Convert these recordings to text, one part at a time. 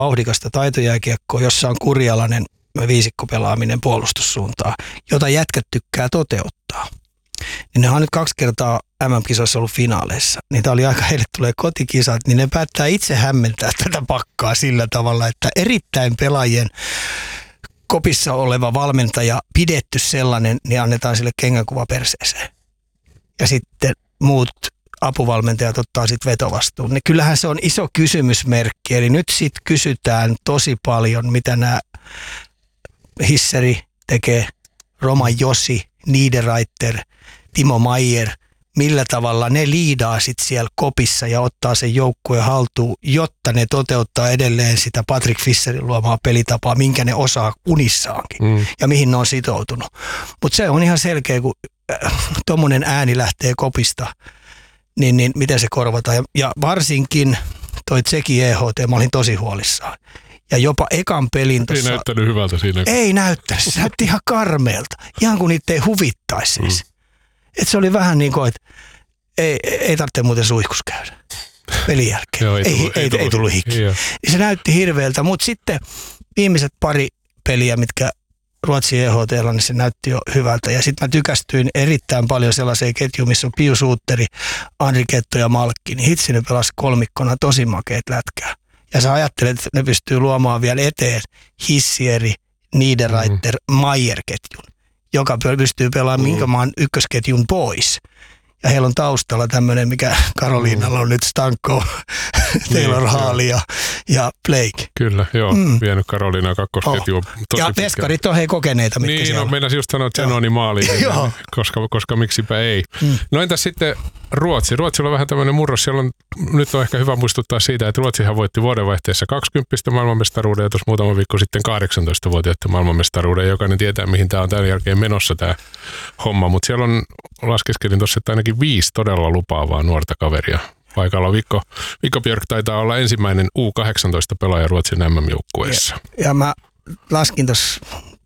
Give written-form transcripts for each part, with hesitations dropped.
vauhdikasta taitojääkiekkoa, jossa on kurialainen viisikkopelaaminen puolustussuuntaan, jota jätkät tykkää toteuttaa. Niin ne on nyt 2 kertaa MM-kisoissa ollut finaaleissa. Niitä oli aika, heille tulee kotikisat, niin ne päättää itse hämmentää tätä pakkaa sillä tavalla, että erittäin pelaajien kopissa oleva valmentaja, pidetty sellainen, niin annetaan sille kengänkuva perseeseen. Ja sitten muut apuvalmentajat ottaa sitten vetovastuun. Niin kyllähän se on iso kysymysmerkki. Eli nyt sitten kysytään tosi paljon, mitä nämä Hisseri tekee, Roman Josi, Niederreiter, Timo Maier, millä tavalla ne liidaa sitten siellä kopissa ja ottaa sen joukkueen haltuun, jotta ne toteuttaa edelleen sitä Patrick Fischerin luomaa pelitapaa, minkä ne osaa unissaankin ja mihin ne on sitoutunut. Mutta se on ihan selkeä, kun tuommoinen ääni lähtee kopista, niin miten se korvataan. Ja varsinkin toi Tseki EHT, mä olin tosi huolissaan. Ja jopa ekan pelin tuossa... Ei näyttänyt hyvältä siinä. Ei näyttänyt, se näytti ihan karmeelta. Ihan kuin niitä ei huvittaisi siis. Että se oli vähän niin kuin, että ei tarvitse muuten suihkus käydä pelin jälkeen. Joo, ei tullut hiki. Se näytti hirveältä, mutta sitten viimeiset pari peliä, mitkä Ruotsin EHT:lla, niin se näytti jo hyvältä. Ja sitten mä tykästyin erittäin paljon sellaiseen ketjuun, missä on Piu Suutteri, Andri Ketto ja Malkki. Niin hitsi ne pelasi kolmikkona tosi makeet lätkää. Ja sä ajattelet, että ne pystyy luomaan vielä eteen Hissieri, Niederreiter, Maier-ketjun, joka pystyy pelaamaan minkä maan ykkösketjun pois. Ja heillä on taustalla tämmöinen, mikä Karoliinalla on nyt Stanko, Taylor Hall ja Blake. Kyllä, joo. Vienyt Karoliinaa kakkosketjua tosi ja veskarit on kokeneita, mitkä niin, siellä on. Meinasin just sanoa Zenoni maaliin, koska miksipä ei. No entäs sitten Ruotsi? Ruotsilla on vähän tämmöinen murros. Siellä on, nyt on ehkä hyvä muistuttaa siitä, että Ruotsihan voitti vuodenvaihteessa 20 maailmanmestaruuden ja tuossa muutama viikko sitten 18-vuotiaiden maailmanmestaruuden. Jokainen tietää, mihin tämä on tämän jälkeen menossa tämä homma, mutta siellä on, laskeskelin tuossa, että ainakin 5 todella lupaavaa nuorta kaveria paikalla. Vikko Björk taitaa olla ensimmäinen U18-pelaaja Ruotsin MM-joukkueessa. Ja mä laskin tuossa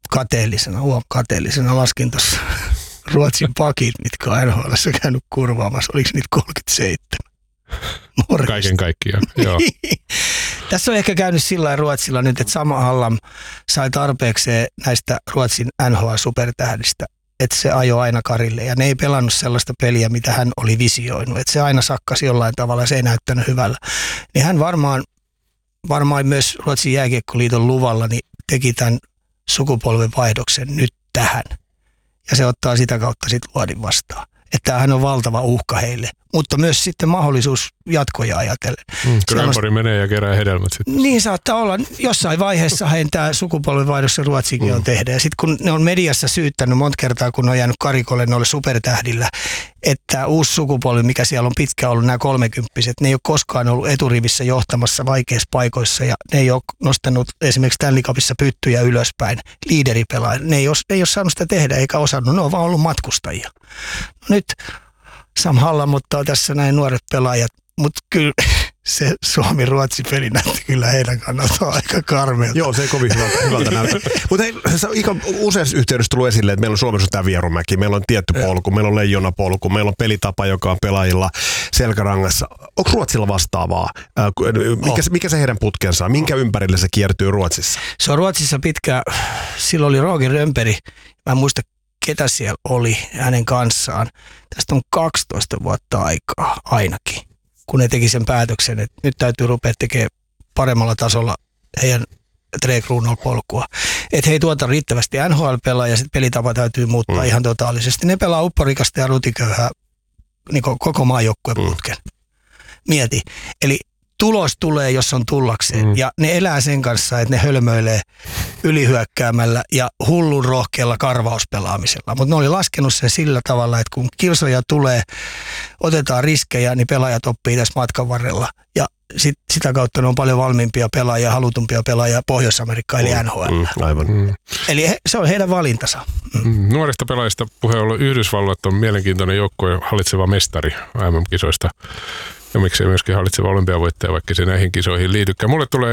kateellisena laskin tuossa Ruotsin pakit, mitkä on NHL:ssä käynyt kurvaamassa. Oliko niitä 37? Morjesta. Kaiken kaikkiaan, joo. Tässä on ehkä käynyt sillä lailla Ruotsilla nyt, että Sam Hallam sai tarpeekseen näistä Ruotsin NHL-supertähdistä, että se ajoi aina karille ja ne ei pelannut sellaista peliä, mitä hän oli visioinut. Että se aina sakkasi jollain tavalla ja se ei näyttänyt hyvällä. Niin hän varmaan myös Ruotsin jääkiekkoliiton luvalla niin teki tämän sukupolvenvaihdoksen nyt tähän. Ja se ottaa sitä kautta sitten Luodin vastaan. Että tämähän on valtava uhka heille, mutta myös sitten mahdollisuus jatkoja ajatellen. Grönborg menee ja kerää hedelmät sitten. Niin saattaa olla. Jossain vaiheessa heidän tämä sukupolvenvaihdossa Ruotsikin on tehdä. Ja sitten kun ne on mediassa syyttänyt monta kertaa, kun ne on jäänyt karikolle noille supertähdillä, että uusi sukupolvi, mikä siellä on pitkään ollut, nämä 30-vuotiaat, ne ei ole koskaan ollut eturivissä johtamassa vaikeissa paikoissa ja ne ei ole nostanut esimerkiksi Stanley Cupissa pyttyjä ylöspäin, liideripelaajia. Ne ei ole saanut sitä tehdä eikä osannut, ne on vaan ollut matkustajia. No nyt Sam Hallam ottaa tässä näin nuoret pelaajat, mutta kyllä se Suomi-Ruotsi-peli näytti kyllä heidän kannaltaan aika karmeelta. Joo, se ei kovin hyvältä näytä. Mutta useassa yhteydessä tullut esille, että meillä on Suomessa tämä Vierumäki, meillä on tietty polku, meillä on leijonapolku, meillä on pelitapa, joka on pelaajilla selkärangassa. Onko Ruotsilla vastaavaa? Mikä se heidän putkensa on? Minkä ympärille se kiertyy Ruotsissa? Se on Ruotsissa pitkä, silloin oli Roger Rönnberg, mä en muista ketä siellä oli hänen kanssaan. Tästä on 12 vuotta aikaa ainakin, kun ne teki sen päätöksen, että nyt täytyy rupea tekemään paremmalla tasolla heidän Tre Kronwall-polkua. Että he ei tuota riittävästi NHL-pelaa ja sitten pelitapa täytyy muuttaa ihan totaalisesti. Ne pelaa upporikasta ja rutiköyhää niin koko maajoukkueen putken. Mieti. Eli tulos tulee, jos on tullakseen. Ja ne elää sen kanssa, että ne hölmöilee ylihyökkäämällä ja hullun rohkealla karvauspelaamisella. Mutta ne oli laskenut sen sillä tavalla, että kun kilsoja tulee, otetaan riskejä, niin pelaajat oppii tässä matkan varrella. Ja sitä kautta ne on paljon valmiimpia pelaajia, halutumpia pelaajia Pohjois-Amerikkaan eli NHL. Aivan. Eli se on heidän valintansa. Nuorista pelaajista puheen ollen Yhdysvallat on mielenkiintoinen joukkue, hallitseva mestari MM-kisoista. Ja miksei myöskin hallitseva olympiavoittaja, vaikka se näihin kisoihin liitykään. Mulle tulee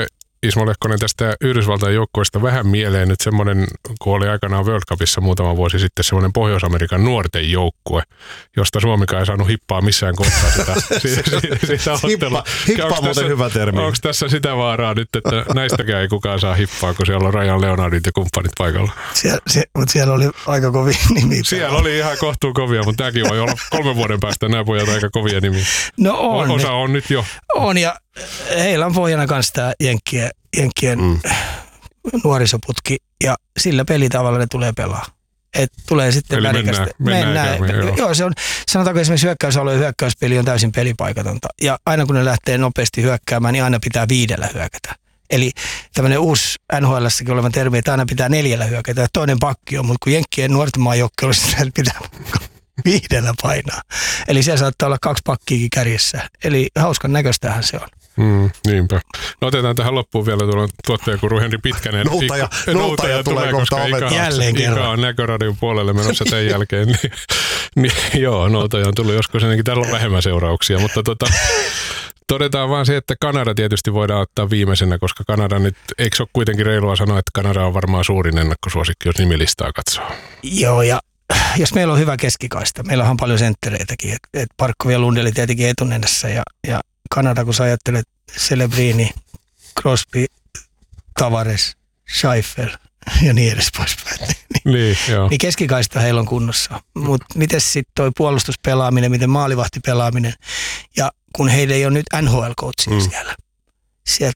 Ismo Lehkonen, tästä Yhdysvaltain joukkueesta vähän mieleen nyt semmoinen, kun oli aikanaan World Cupissa muutama vuosi sitten semmoinen Pohjois-Amerikan nuorten joukkue, josta Suomikaan ei saanut hippaa missään kohtaa sitä ottelua. Hippa on muuten hyvä termi. Onko tässä sitä vaaraa nyt, että näistäkään ei kukaan saa hippaa, kun siellä on Rajan Leonardit ja kumppanit paikalla? Mutta siellä oli aika kovia nimiä. Siellä oli ihan kohtuun kovia, mutta tämäkin voi olla 3 vuoden päästä nämä pojat aika kovia nimiä. No on. Osa on nyt jo. On, ja heillä on pohjana kanssa tämä Jenkkien nuorisoputki, ja sillä pelitavalla ne tulee pelaa. Et tulee sitten eli värikästä. Mennään. Joo, se on, sanotaanko esimerkiksi hyökkäysalue ja hyökkäyspeli on täysin pelipaikatonta. Ja aina kun ne lähtee nopeasti hyökkäämään, niin aina pitää 5 hyökätä. Eli tämmöinen uusi NHL:ssäkin oleva termi, että aina pitää 4 hyökätä ja toinen pakki on, mutta kun Jenkkien nuorten maajoukkoilla olisi pitää 5 painaa. Eli siellä saattaa olla 2 pakkiakin kärjessä. Eli hauskan näköistähän se on. Niinpä. No otetaan tähän loppuun vielä tuottajakuru Henri Pitkänen. Noutaja tulee koska Ika on Näköradion puolelle menossa tämän jälkeen. Niin, joo, Noutaja on tullut joskus ennenkin. Täällä on vähemmän seurauksia, mutta todetaan vaan se, että Kanada tietysti voidaan ottaa viimeisenä, koska Kanada nyt, eikö se ole kuitenkin reilua sanoa, että Kanada on varmaan suurin ennakkosuosikki, jos nimilistaa katsoo. Joo, ja jos meillä on hyvä keskikaista, meillä on paljon senttereitäkin, että Parkov ja Lundeli tietenkin etunenässä, ja Kanada, kun sä ajattelet Celebrini, Crosby, Tavares, Scheifel ja niin edes poispäin. Niin keskikaista heillä on kunnossa. Mutta miten sitten toi puolustuspelaaminen, miten maalivahtipelaaminen, ja kun heillä ei ole nyt NHL-coachia siellä. Sieltä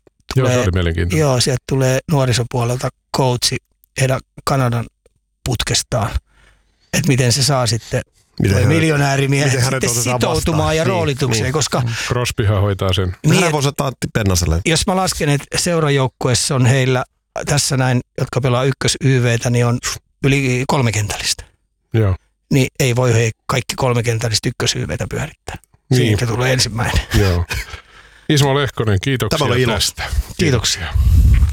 tulee nuorisopuolelta coachi heidän Kanadan putkestaan. Että miten se saa sitten miljonäärimiehet sitten sitoutumaan ja roolitukseen, niin. Koska Crosbyhan hoitaa sen. Niin, voisi ottaa Antti Pennaselle. Jos mä lasken, että seurajoukkueessa on heillä tässä näin, jotka pelaa ykkös-YVtä, niin on yli 3 kentällistä. Joo. Niin ei voi kaikki 3 kentällistä ykkös-YVtä pyörittää. Siitä tulee ensimmäinen. Joo. Ismo Lehkonen, kiitos tästä. Kiitoksia.